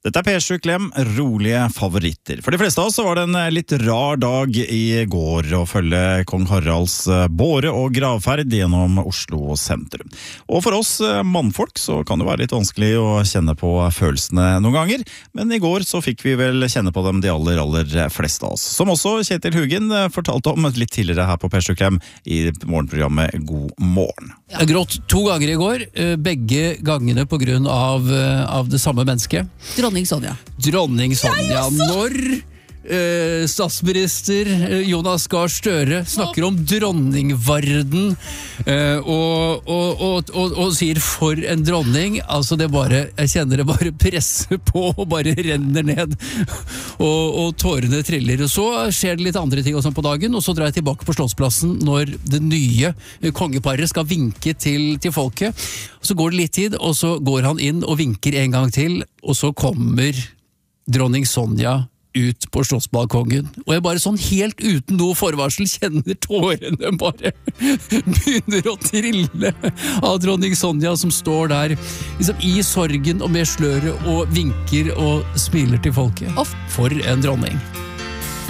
Dette P7 Klem, rolige favoritter. For de fleste av oss så var det en litt rar dag i går å følge kong Haralds båre og gravferd gjennom Oslo sentrum. Og for oss mannfolk så kan det være litt vanskelig å kjenne på følelsene noen ganger, men i går så fikk vi vel kjenne på dem de aller fleste av oss. Som også Kjetil Hugin fortalte om litt tidligere her på P7 Klem i morgenprogrammet God morgen. Jeg gråt 2 ganger i går, begge gangene på grunn av det samme mennesket. Dronning Sonja. Når statsminister Jonas Gahr Støre snakker om dronningvarden og sier for en dronning, altså jeg kjenner det bare presser på og bare renner ned og tårene triller. Og så skjer det litt andre ting også på dagen, og så drar jeg tilbake på Slottsplassen når det nye kongeparet skal vinke til folket. Så går det litt tid, og så går han inn og vinker en gang til, og så kommer dronning Sonja ut på slottsbalkongen, og jeg bare sånn helt uten noe forvarsel kjenner tårene bare begynner å trille av dronning Sonja som står der liksom i sorgen og med sløret og vinker og smiler til folket. For en dronning.